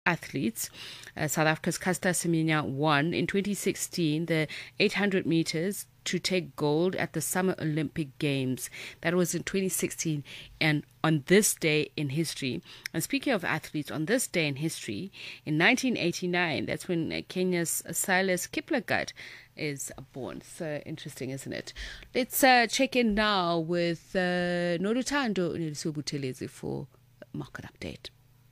athletes. South Africa's Caster Semenya won in 2016 the 800 meters to take gold at the Summer Olympic Games. That was in 2016, and on this day in history. And speaking of athletes, on this day in history, in 1989, that's when Kenya's Silas Kiplagat is born. So interesting, isn't it? Let's check in now with Nolutando Nlisubutelezi for market update.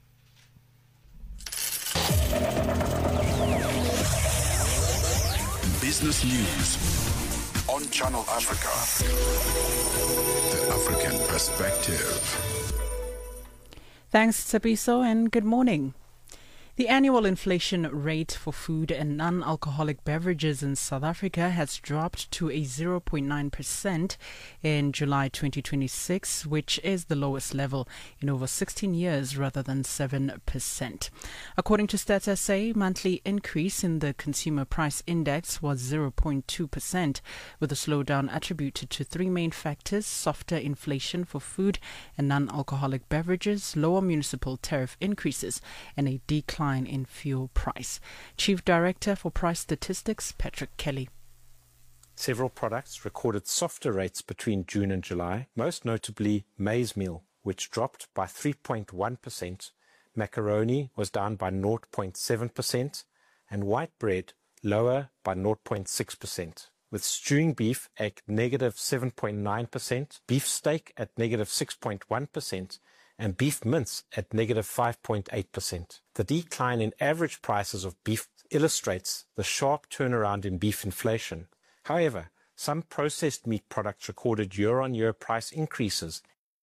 Business News on Channel Africa. The African Perspective. Thanks, Tsapiso, and good morning. The annual inflation rate for food and non-alcoholic beverages in South Africa has dropped to a 0.9% in July 2026, which is the lowest level in over 16 years rather than 7%. According to Stats SA, monthly increase in the consumer price index was 0.2%, with a slowdown attributed to three main factors: softer inflation for food and non-alcoholic beverages, lower municipal tariff increases, and a decline in fuel price. Chief Director for Price Statistics, Patrick Kelly. Several products recorded softer rates between June and July, most notably maize meal, which dropped by 3.1%, macaroni was down by 0.7%, and white bread lower by 0.6%, with stewing beef at negative 7.9%, beef steak at negative 6.1%, and beef mince at negative 5.8%. The decline in average prices of beef illustrates the sharp turnaround in beef inflation. However, some processed meat products recorded year-on-year price increases.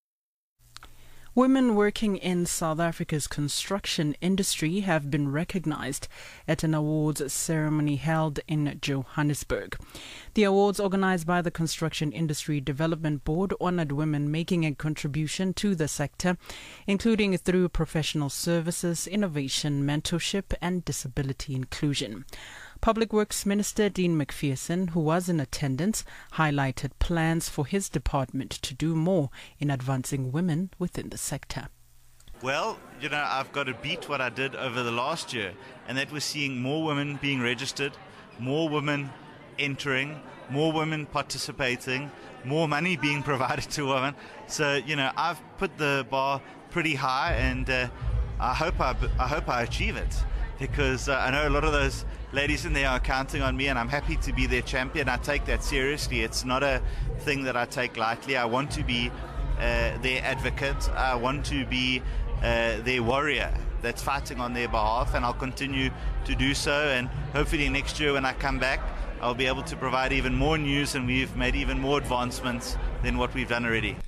Women working in South Africa's construction industry have been recognized at an awards ceremony held in Johannesburg. The awards, organized by the Construction Industry Development Board, honored women making a contribution to the sector, including through professional services, innovation, mentorship, and disability inclusion. Public Works Minister Dean McPherson, who was in attendance, highlighted plans for his department to do more in advancing women within the sector. Well, I've got to beat what I did over the last year, and that was seeing more women being registered, more women entering, more women participating, more money being provided to women. So, I've put the bar pretty high, and I hope I achieve it, because I know a lot of those ladies in there are counting on me, and I'm happy to be their champion. I take that seriously. It's not a thing that I take lightly. I want to be their advocate. I want to be their warrior that's fighting on their behalf, and I'll continue to do so. And hopefully next year when I come back, I'll be able to provide even more news, and we've made even more advancements than what we've done already.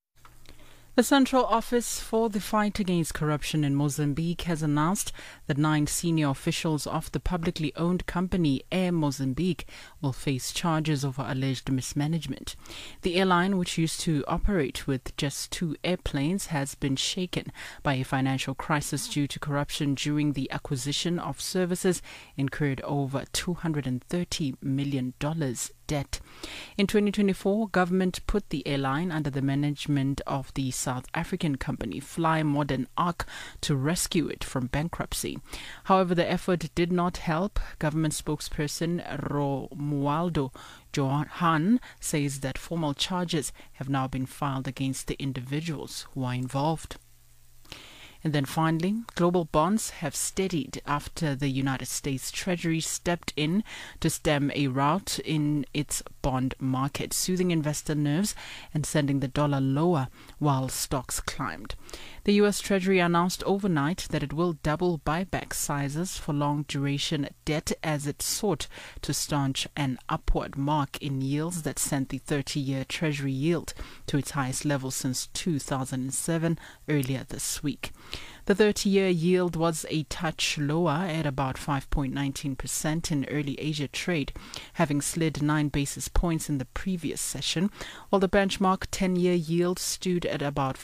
The Central Office for the Fight Against Corruption in Mozambique has announced that 9 senior officials of the publicly owned company Air Mozambique will face charges over alleged mismanagement. The airline, which used to operate with just 2 airplanes, has been shaken by a financial crisis due to corruption during the acquisition of services incurred over $230 million debt. In 2024, government put the airline under the management of the South African company Fly Modern Arc to rescue it from bankruptcy. However, the effort did not help. Government spokesperson Romualdo Johan says that formal charges have now been filed against the individuals who are involved. And then finally, global bonds have steadied after the United States Treasury stepped in to stem a rout in its bond market, soothing investor nerves and sending the dollar lower while stocks climbed. The U.S. Treasury announced overnight that it will double buyback sizes for long-duration debt as it sought to staunch an upward mark in yields that sent the 30-year Treasury yield to its highest level since 2007 earlier this week. The 30-year yield was a touch lower at about 5.19% in early Asia trade, having slid 9 basis points in the previous session, while the benchmark 10-year yield stood at about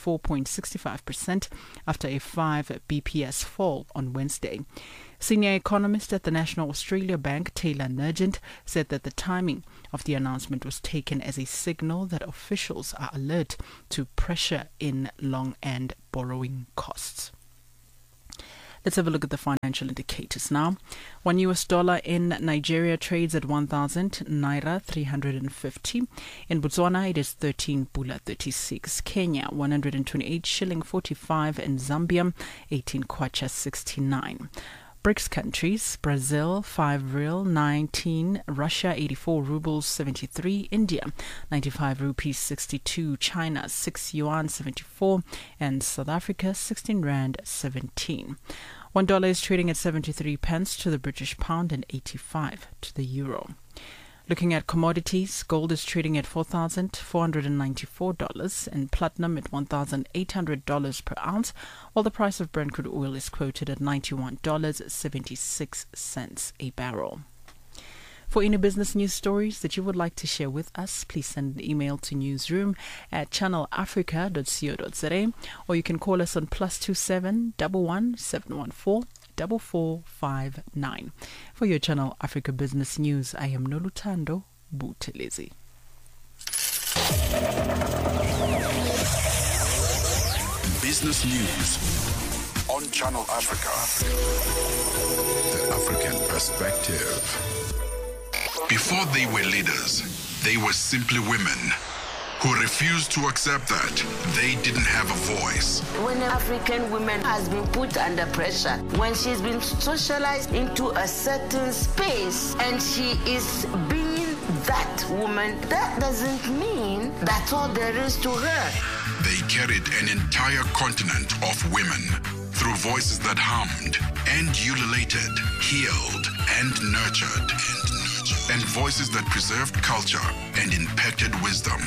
4.65% after a 5 BPS fall on Wednesday. Senior economist at the National Australia Bank, Taylor Nugent, said that the timing of the announcement was taken as a signal that officials are alert to pressure in long end borrowing costs. Let's have a look at the financial indicators now. $1 in Nigeria trades at 1,000 naira 350. In Botswana, it is 13 pula 36. Kenya, 128 shilling 45. In Zambia, 18 kwacha 69. BRICS countries: Brazil 5 riel 19, Russia 84 rubles 73, India 95 rupees 62, China 6 yuan 74, and South Africa 16 rand 17. $1 is trading at 73 pence to the British pound and 85 to the euro. Looking at commodities, gold is trading at $4,494 and platinum at $1,800 per ounce, while the price of Brent crude oil is quoted at $91.76 a barrel. For any business news stories that you would like to share with us, please send an email to newsroom@channelafrica.co.za, or you can call us on +27 11 714 4459. For your Channel Africa Business News, I am Nolutando Buthelezi. Business news on Channel Africa. The African perspective. Before they were leaders, they were simply women who refused to accept that they didn't have a voice. When an African woman has been put under pressure, when she's been socialized into a certain space and she is being that woman, that doesn't mean that's all there is to her. They carried an entire continent of women through voices that hummed and ululated, healed and nurtured. And voices that preserved culture and impacted wisdom.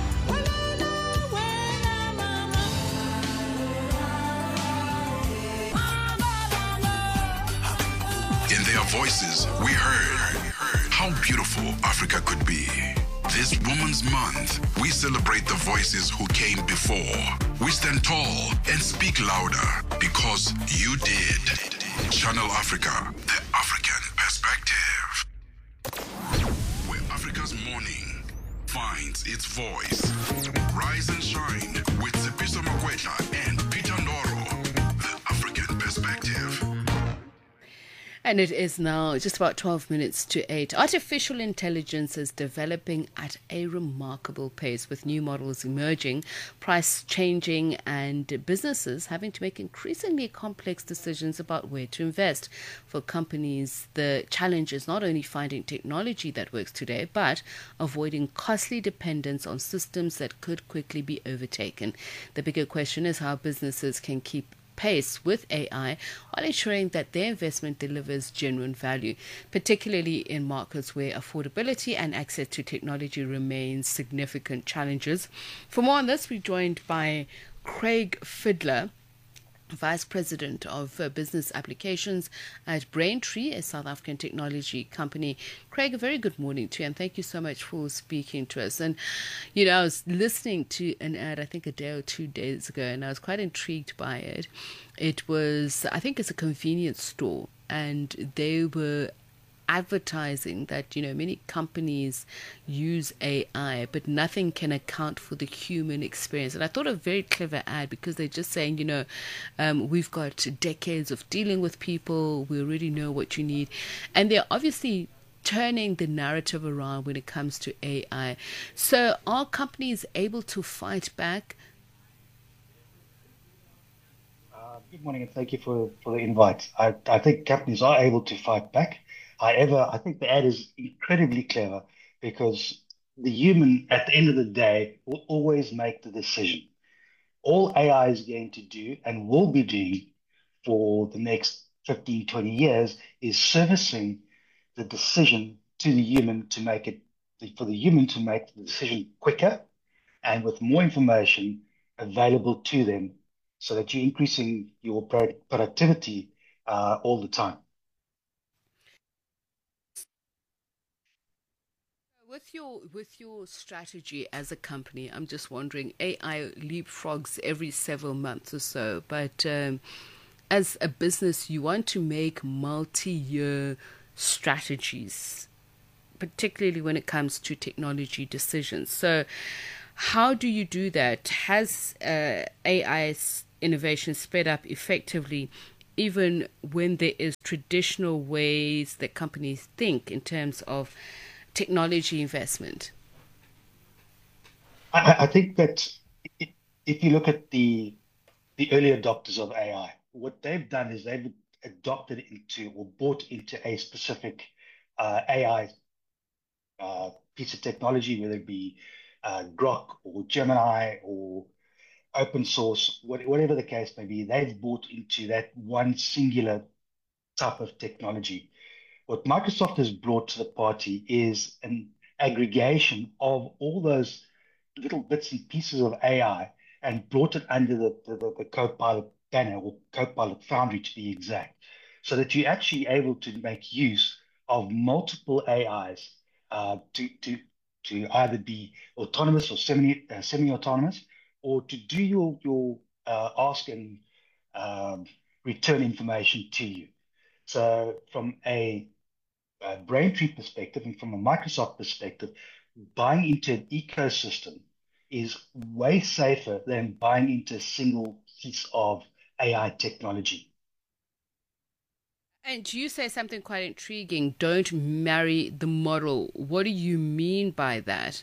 In their voices, we heard how beautiful Africa could be. This Women's Month, we celebrate the voices who came before. We stand tall and speak louder because you did. Channel Africa, the African perspective. Where Africa's morning finds its voice. Rise and shine with Sipiso Makwetla and Peter Ndoro. The African perspective. And it is now just about 12 minutes to 8. Artificial intelligence is developing at a remarkable pace, with new models emerging, price changing, and businesses having to make increasingly complex decisions about where to invest. For companies, the challenge is not only finding technology that works today, but avoiding costly dependence on systems that could quickly be overtaken. The bigger question is how businesses can keep pace with AI while ensuring that their investment delivers genuine value, particularly in markets where affordability and access to technology remains significant challenges. For more on this, we're joined by Craig Fiedler, Vice President of Business Applications at Braintree, a South African technology company. Craig, a very good morning to you, and thank you so much for speaking to us. And, you know, I was listening to an ad, I think a day or 2 days ago, and I was quite intrigued by it. It was, I think it's a convenience store, and they were advertising that, you know, many companies use AI, but nothing can account for the human experience. And I thought a very clever ad, because they're just saying, you know, we've got decades of dealing with people, we already know what you need. And they're obviously turning the narrative around when it comes to AI. So are companies able to fight back? Good morning, and thank you for the invite. I think companies are able to fight back. However, I think the ad is incredibly clever, because the human, at the end of the day, will always make the decision. All AI is going to do and will be doing for the next 15, 20 years is servicing the decision to the human to make it, for the human to make the decision quicker and with more information available to them, so that you're increasing your productivity all the time. With your strategy as a company, I'm just wondering, AI leapfrogs every several months or so, but as a business, you want to make multi-year strategies, particularly when it comes to technology decisions. So how do you do that? Has AI innovation sped up effectively even when there is traditional ways that companies think in terms of technology investment? I think that if you look at the early adopters of AI, what they've done is they've adopted into or bought into a specific AI piece of technology, whether it be Grok or Gemini or open source, whatever the case may be, they've bought into that one singular type of technology. What Microsoft has brought to the party is an aggregation of all those little bits and pieces of AI and brought it under the Copilot banner or Copilot Foundry to be exact, so that you're actually able to make use of multiple AIs to either be autonomous or semi-autonomous, or to do your ask and return information to you. So from a Braintree perspective and from a Microsoft perspective, buying into an ecosystem is way safer than buying into a single piece of AI technology. And you say something quite intriguing. Don't marry the model. What do you mean by that?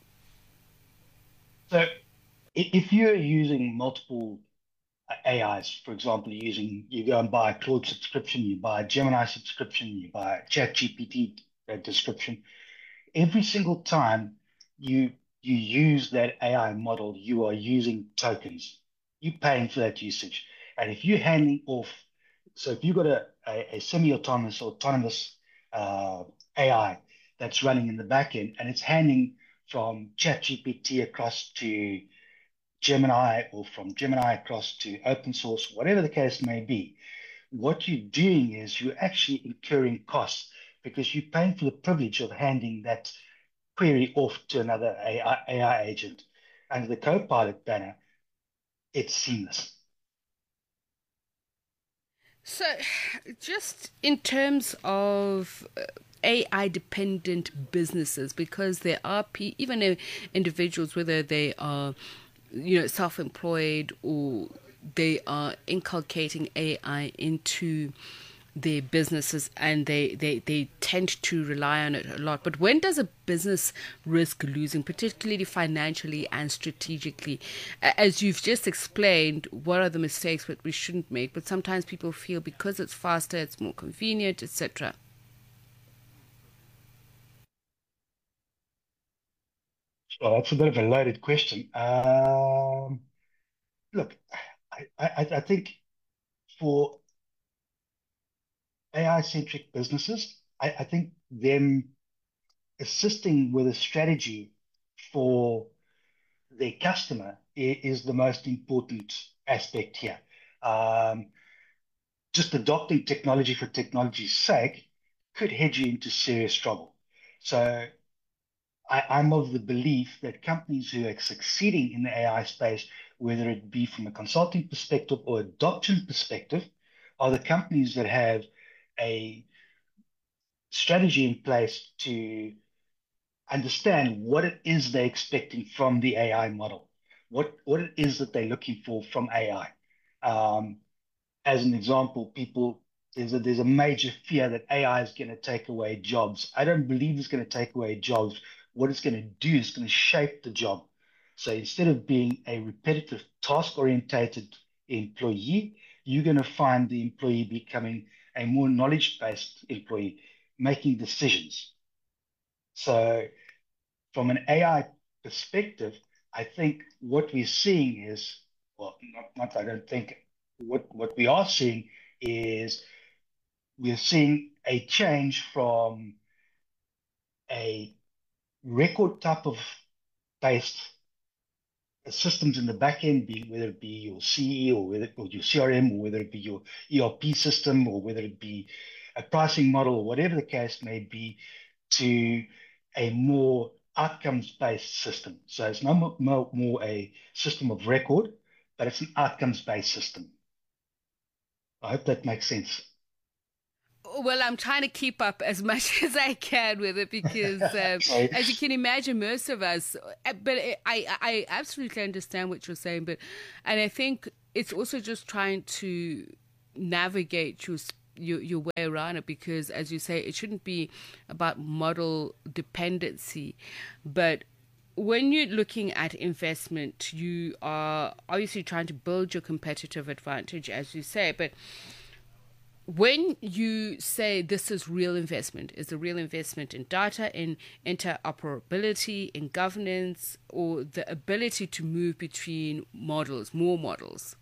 So if you're using multiple AIs, for example, you go and buy a Claude subscription, you buy a Gemini subscription, you buy a ChatGPT subscription, every single time you use that AI model, you are using tokens. You're paying for that usage. And if you're handing off, so if you've got a semi-autonomous or autonomous AI that's running in the back end and it's handing from ChatGPT across to Gemini or from Gemini across to open source, whatever the case may be, what you're doing is you're actually incurring costs because you're paying for the privilege of handing that query off to another AI agent. Under the Copilot banner, it's seamless. So, just in terms of AI-dependent businesses, because there are even individuals, whether they are, self-employed or they are inculcating AI into their businesses, and they tend to rely on it a lot. But when does a business risk losing, particularly financially and strategically? As you've just explained, what are the mistakes that we shouldn't make? But sometimes people feel because it's faster, it's more convenient, etc. Well, that's a bit of a loaded question. Look, I think for AI-centric businesses, I think them assisting with a strategy for their customer is the most important aspect here. Just adopting technology for technology's sake could head you into serious trouble. So I'm of the belief that companies who are succeeding in the AI space, whether it be from a consulting perspective or adoption perspective, are the companies that have a strategy in place to understand what it is they're expecting from the AI model, what it is that they're looking for from AI. As an example, there's a major fear that AI is going to take away jobs. I don't believe it's going to take away jobs. What it's going to do is going to shape the job. So instead of being a repetitive, task-orientated employee, you're going to find the employee becoming a more knowledge-based employee, making decisions. So from an AI perspective, I think what we're seeing is, well, not I don't think, what we are seeing is we're seeing a change from a record type of based systems in the back end, whether it be your CE or your CRM, or whether it be your ERP system, or whether it be a pricing model, or whatever the case may be, to a more outcomes-based system. So it's not more a system of record, but it's an outcomes-based system. I hope that makes sense. Well, I'm trying to keep up as much as I can with it because, as you can imagine, most of us, but I absolutely understand what you're saying. And I think it's also just trying to navigate your way around it, because as you say, it shouldn't be about model dependency, but when you're looking at investment, you are obviously trying to build your competitive advantage, as you say. But when you say this is real investment, is the real investment in data, in interoperability, in governance, or the ability to move between models, more models?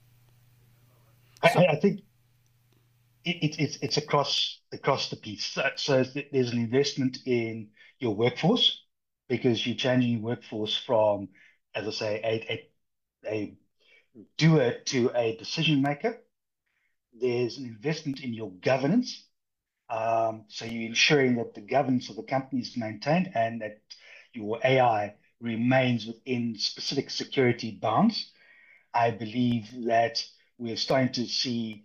I think it's across the piece. So there's an investment in your workforce, because you're changing your workforce from, as I say, a doer to a decision maker. There's an investment in your governance. So you're ensuring that the governance of the company is maintained and that your AI remains within specific security bounds. I believe that we're starting to see,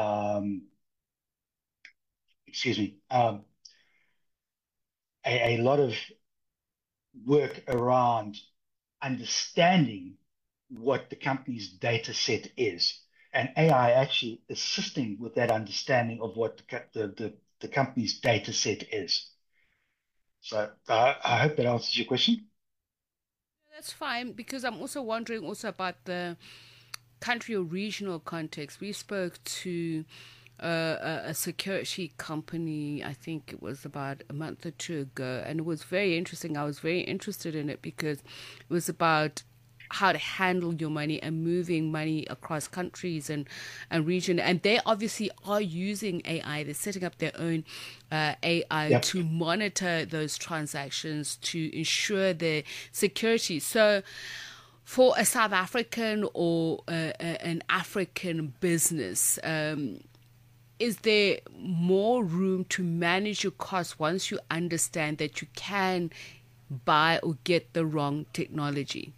a lot of work around understanding what the company's data set is, and AI actually assisting with that understanding of what the company's data set is. So I hope that answers your question. That's fine, because I'm also wondering also about the country or regional context. We spoke to a security company, I think it was about a month or two ago, and it was very interesting. I was very interested in it because it was about how to handle your money and moving money across countries and region. And they obviously are using AI. They're setting up their own AI to monitor those transactions, to ensure their security. So for a South African or an African business, is there more room to manage your costs once you understand that you can buy or get the wrong technology?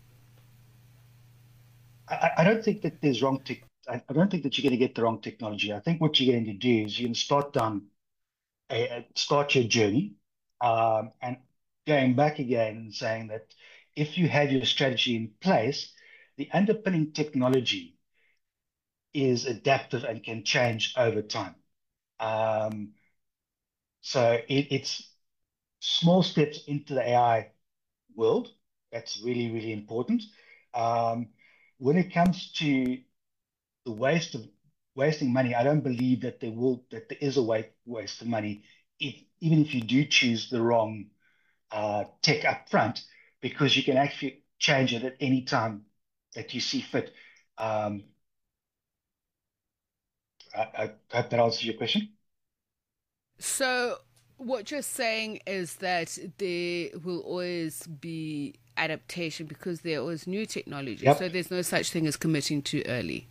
I don't think that there's wrong tech. I don't think that you're going to get the wrong technology. I think what you're going to do is you're going to start your journey, and going back again and saying that if you have your strategy in place, the underpinning technology is adaptive and can change over time. So it's small steps into the AI world. That's really, really important. When it comes to the wasting money, I don't believe that there is a waste of money, even if you do choose the wrong tech up front, because you can actually change it at any time that you see fit. I hope that answers your question. So what you're saying is that there will always be adaptation because there is new technology. Yep. So there's no such thing as committing too early.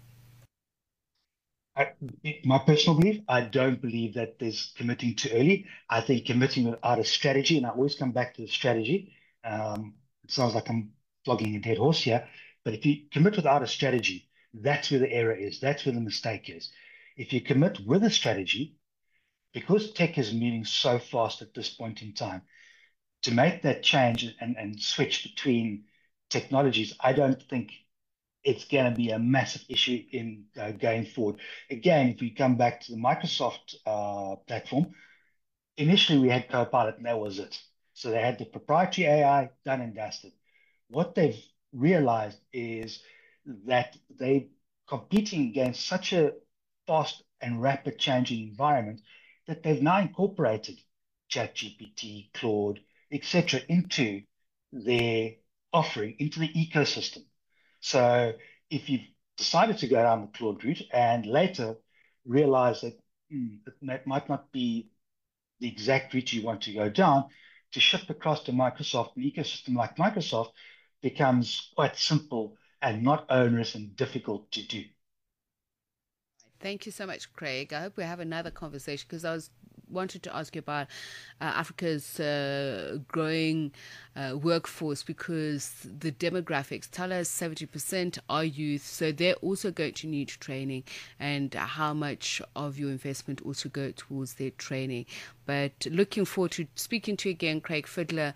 My personal belief, I don't believe that there's committing too early. I think committing without a strategy, and I always come back to the strategy. It sounds like I'm flogging a dead horse here, but if you commit without a strategy, that's where the error is. That's where the mistake is. If you commit with a strategy, because tech is moving so fast at this point in time, to make that change and switch between technologies, I don't think it's going to be a massive issue in going forward. Again, if we come back to the Microsoft platform, initially we had Copilot and that was it. So they had the proprietary AI done and dusted. What they've realized is that they're competing against such a fast and rapid changing environment that they've now incorporated ChatGPT, Claude, etc. into their offering, into the ecosystem. So if you've decided to go down the Claude route and later realize that it might not be the exact route you want to go down, to shift across to Microsoft, an ecosystem like Microsoft becomes quite simple and not onerous and difficult to do. Thank you so much, Craig. I hope we have another conversation because I wanted to ask you about Africa's growing workforce, because the demographics tell us 70% are youth, so they're also going to need training, and how much of your investment also go towards their training. But looking forward to speaking to you again, Craig Fiddler,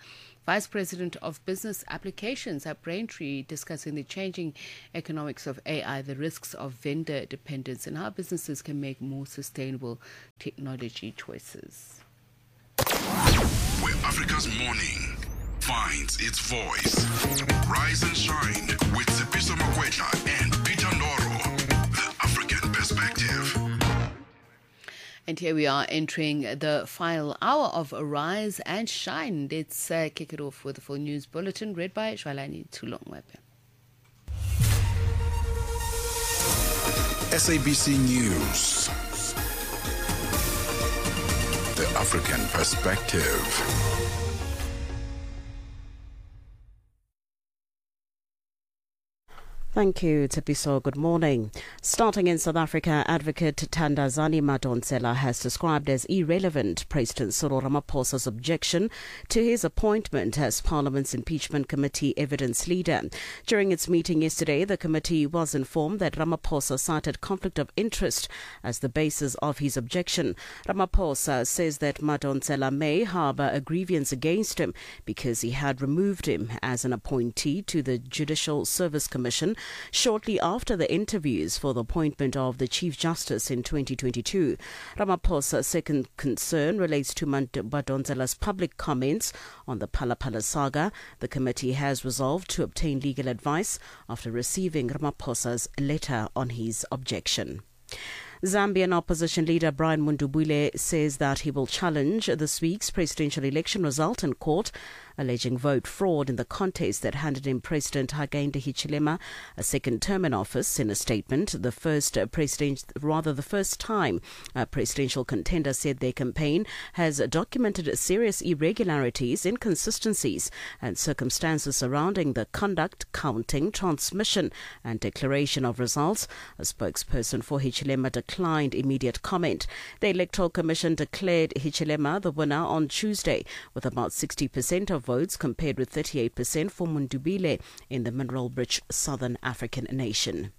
Vice President of Business Applications at Braintree, discussing the changing economics of AI, the risks of vendor dependence, and how businesses can make more sustainable technology choices. Where Africa's morning finds its voice. Rise and shine with Tsepiso Makwetla and Peter Ndoro. The African Perspective. And here we are entering the final hour of Rise and Shine. Let's kick it off with the full news bulletin read by Shwalani Tulongwepe. SABC News. The African Perspective. Thank you, Tsepiso. Good morning. Starting in South Africa, Advocate Thandazani Madonsela has described as irrelevant President Cyril Ramaphosa's objection to his appointment as Parliament's Impeachment Committee evidence leader. During its meeting yesterday, the committee was informed that Ramaphosa cited conflict of interest as the basis of his objection. Ramaphosa says that Madonsela may harbour a grievance against him because he had removed him as an appointee to the Judicial Service Commission shortly after the interviews for the appointment of the Chief Justice in 2022. Ramaphosa's second concern relates to Madonsela's public comments on the Phala Phala saga. The committee has resolved to obtain legal advice after receiving Ramaphosa's letter on his objection. Zambian opposition leader Brian Mundubile says that he will challenge this week's presidential election result in court, alleging vote fraud in the contest that handed in President Hakainde Hichilema a second term in office. In a statement, the first time a presidential contender said their campaign has documented serious irregularities, inconsistencies and circumstances surrounding the conduct, counting, transmission and declaration of results. A spokesperson for Hichilema declined immediate comment. The Electoral Commission declared Hichilema the winner on Tuesday with about 60% of votes compared with 38% for Mundubile in the mineral-rich southern African nation.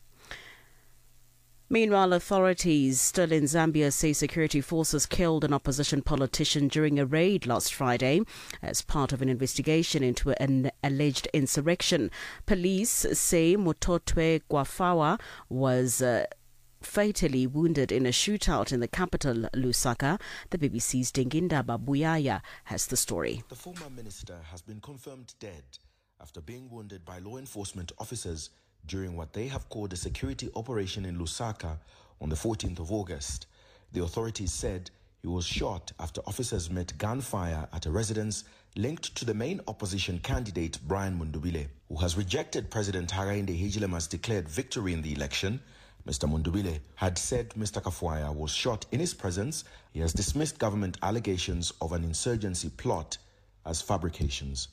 Meanwhile, authorities still in Zambia say security forces killed an opposition politician during a raid last Friday as part of an investigation into an alleged insurrection. Police say Mutotwe Gwafawa was fatally wounded in a shootout in the capital, Lusaka. The BBC's Dinginda Babuyaya has the story. The former minister has been confirmed dead after being wounded by law enforcement officers during what they have called a security operation in Lusaka on the 14th of August. The authorities said he was shot after officers met gunfire at a residence linked to the main opposition candidate, Brian Mundubile, who has rejected President Hakainde Hichilema's declared victory in the election. Mr. Mundubile had said Mr. Kafwaya was shot in his presence. He has dismissed government allegations of an insurgency plot as fabrications.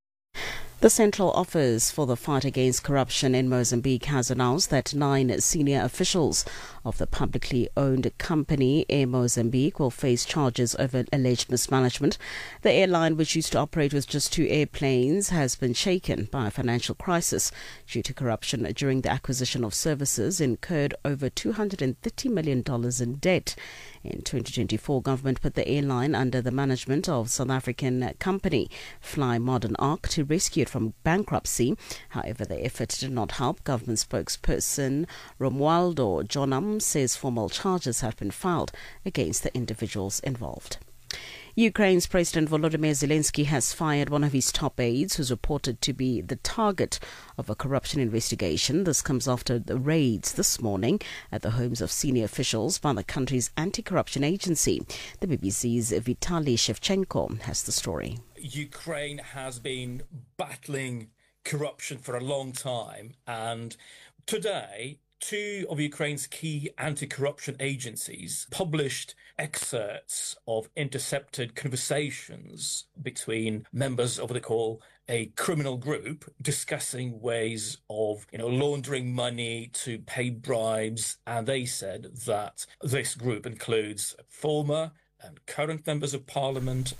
The Central Office for the Fight Against Corruption in Mozambique has announced that 9 senior officials of the publicly owned company Air Mozambique will face charges over alleged mismanagement. The airline, which used to operate with just 2 airplanes, has been shaken by a financial crisis due to corruption during the acquisition of services, incurred over $230 million in debt. In 2024, government put the airline under the management of South African company Fly Modern Arc to rescue it from bankruptcy. However, the effort did not help. Government spokesperson Romualdo Jonam says formal charges have been filed against the individuals involved. Ukraine's President Volodymyr Zelensky has fired one of his top aides, who's reported to be the target of a corruption investigation. This comes after the raids this morning at the homes of senior officials by the country's anti-corruption agency. The BBC's Vitaly Shevchenko has the story. Ukraine has been battling corruption for a long time, and today 2 of Ukraine's key anti-corruption agencies published excerpts of intercepted conversations between members of what they call a criminal group discussing ways of, laundering money to pay bribes. And they said that this group includes former and current members of parliament.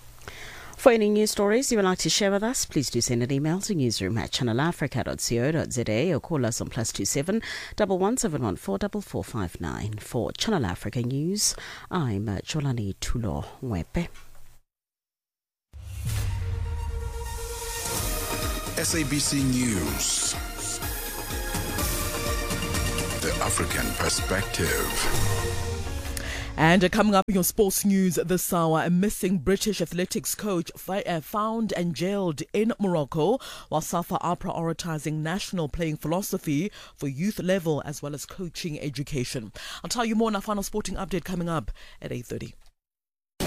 For any news stories you would like to share with us, please do send an email to newsroom@channelafrica.co.za or call us on +27 11714 4459. For Channel Africa News, I'm Jolani Tulo Wepe. SABC News. The African Perspective. And coming up in your sports news this hour, a missing British athletics coach found and jailed in Morocco, while SAFA are prioritizing national playing philosophy for youth level as well as coaching education. I'll tell you more in our final sporting update coming up at 8:30.